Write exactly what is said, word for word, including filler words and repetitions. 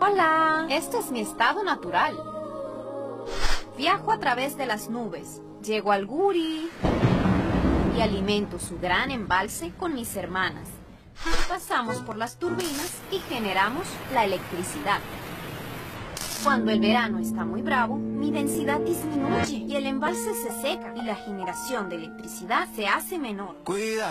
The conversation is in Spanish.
Hola, este es mi estado natural. Viajo a través de las nubes, llego al Guri y alimento su gran embalse con mis hermanas. Pasamos por las turbinas y generamos la electricidad. Cuando el verano está muy bravo, mi densidad disminuye y el embalse se seca y la generación de electricidad se hace menor. Cuida.